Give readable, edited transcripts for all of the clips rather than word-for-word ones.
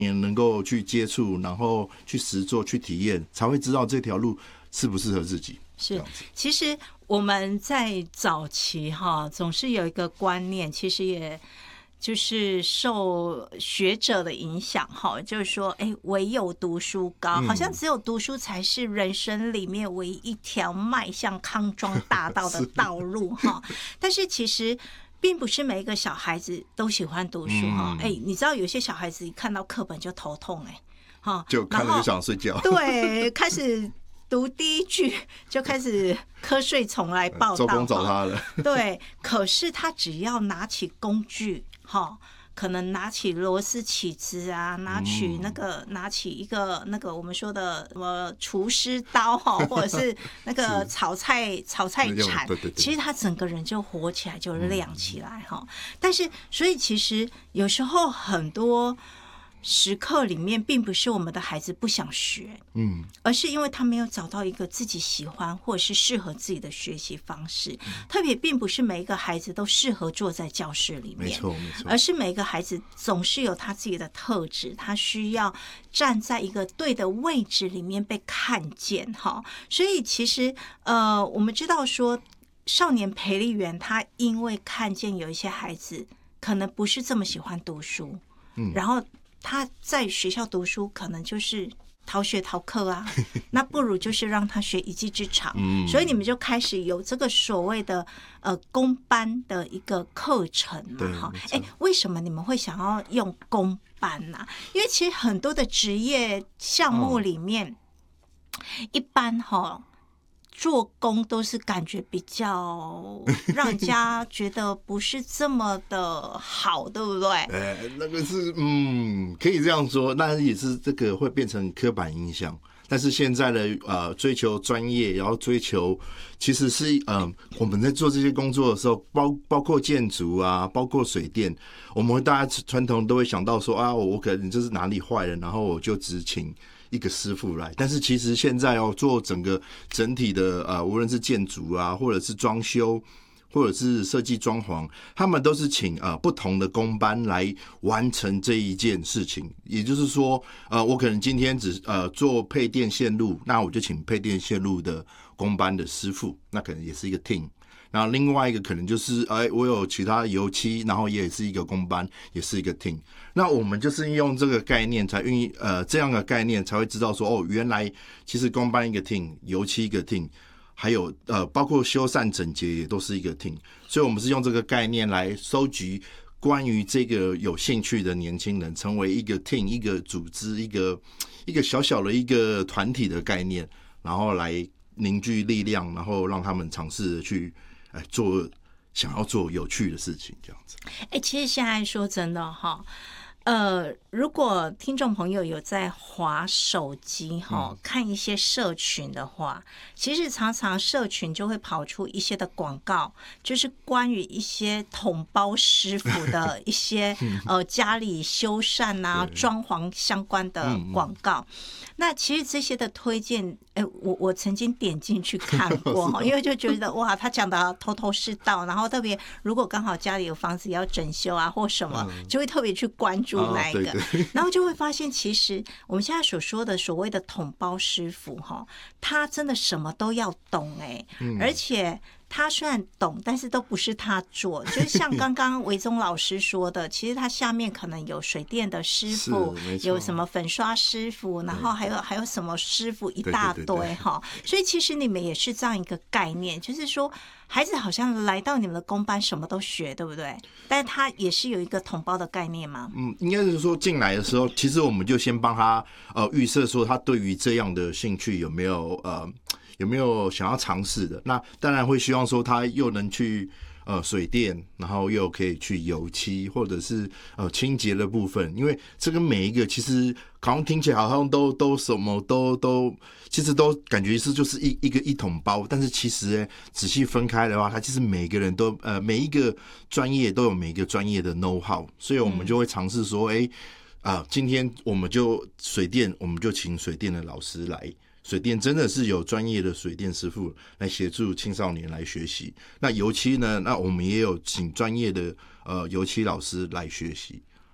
也能够去接触，然后去实作、去体验，才会知道这条路适不适合自己。 是，其实我们在早期总是有一个观念，其实也就是受学者的影响就是说，唯有读书高，好像只有读书才是人生里面唯一一条迈向康庄大道的道路但是其实并不是每一个小孩子都喜欢读书你知道有些小孩子一看到课本就头痛就看了就想睡觉， 对，开始读第一句就开始瞌睡虫来报道， 周公找他了。 对，可是他只要拿起工具可能拿起螺丝起子啊，拿起一个那个我们说的什么厨师刀或者是那个炒菜铲，其实他整个人就活起来，就亮起来但是所以其实有时候很多时刻里面并不是我们的孩子不想学，而是因为他没有找到一个自己喜欢或者是适合自己的学习方式。特别并不是每一个孩子都适合坐在教室里面，没错，而是每一个孩子总是有他自己的特质，他需要站在一个对的位置里面被看见所以其实我们知道说少年培力园他因为看见有一些孩子可能不是这么喜欢读书，然后他在学校读书可能就是逃学逃课啊，那不如就是让他学一技之长。所以你们就开始有这个所谓的公班的一个课程嘛为什么你们会想要用公班啊？因为其实很多的职业项目里面，一般做工都是感觉比较让人家觉得不是这么的好，对不对？ 那个是可以这样说，但也是这个会变成刻板印象。但是现在的追求专业，然后追求其实是我们在做这些工作的时候，包括建筑啊，包括水电，我们大家传统都会想到说我可能就是哪里坏了，然后我就只请一个师傅来。但是其实现在做整体的无论是建筑啊，或者是装修，或者是设计装潢，他们都是请不同的工班来完成这一件事情。也就是说我可能今天只做配电线路，那我就请配电线路的工班的师傅，那可能也是一个 team。然后另外一个可能就是我有其他油漆，然后也是一个工班，也是一个 team。那我们就是用这个概念才这样的概念才会知道说原来其实工班一个 team， 油漆一个 team， 还有包括修缮整洁也都是一个 team。所以我们是用这个概念来收集关于这个有兴趣的年轻人，成为一个 team， 一个组织，一个小小的一个团体的概念，然后来凝聚力量，然后让他们尝试的去想要做有趣的事情，这样子。 其实现在说真的如果听众朋友有在滑手机看一些社群的话，其实常常社群就会跑出一些的广告，就是关于一些统包师傅的一些家里修缮啊装潢相关的广告。那其实这些的推荐我曾经点进去看过因为就觉得哇，他讲的头头是道，然后特别如果刚好家里有房子要整修啊或什么，就会特别去关注那一个然后就会发现其实我们现在所说的所谓的统包师傅他真的什么都要懂而且他虽然懂，但是都不是他做，就是像刚刚维宗老师说的，其实他下面可能有水电的师傅，有什么粉刷师傅，然后还有什么师傅一大堆所以其实你们也是这样一个概念，就是说孩子好像来到你们的工班什么都学，对不对？但是他也是有一个统包的概念吗？ 应该是说进来的时候，其实我们就先帮他预设说他对于这样的兴趣有没有想要尝试的。那当然会希望说他又能去水电，然后又可以去油漆或者是清洁的部分，因为这个每一个其实好像听起来好像都什么都其实都感觉是就是一桶包，但是其实仔细分开的话，它其实每个人都每一个专业都有每一个专业的 know how， 所以我们就会尝试说今天我们就水电，我们就请水电的老师来。水电真的是有专业的水电师傅来协助青少年来学习。那油漆呢？那我们也有请专业的油漆老师来学习。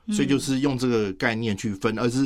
所以就是用这个概念去分，而是